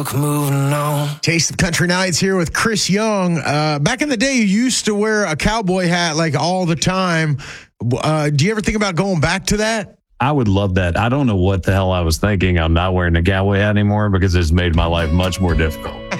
Moving on. Taste of Country Nights here with Chris Young. Back in the day, you used to wear a cowboy hat like all the time. Do you ever think about going back to that? I would love that. I don't know what the hell I was thinking. I'm not wearing a cowboy hat anymore because it's made my life much more difficult.